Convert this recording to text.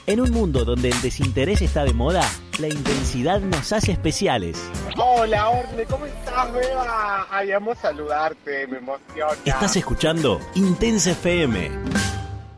En un mundo donde el desinterés está de moda, la intensidad nos hace especiales. Hola, Orne, ¿cómo estás, Beba? Ay, amo saludarte, me emociona. Estás escuchando Intensa FM.